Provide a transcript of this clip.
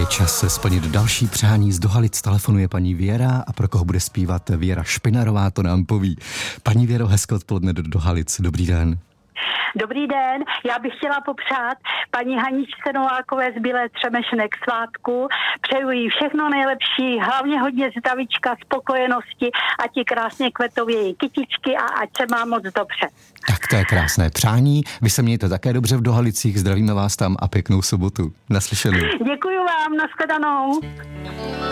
Je čas splnit další přání. Z Dohalic telefonuje paní Věra a pro koho bude zpívat Věra Špinarová, to nám poví. Paní Věro, hezké odpoledne do Dohalic. Dobrý den. Dobrý den, já bych chtěla popřát paní Haničce Novákové z Bílé Třemešné k svátku. Přeju jí všechno nejlepší, hlavně hodně zdravíčka, spokojenosti, ať ti krásně kvetou její kytičky a ať se má moc dobře. Tak to je krásné přání. Vy se mějte také dobře v Dohalicích, zdravíme vás tam a pěknou sobotu. Naslyšenou. Děkuji vám, nashledanou.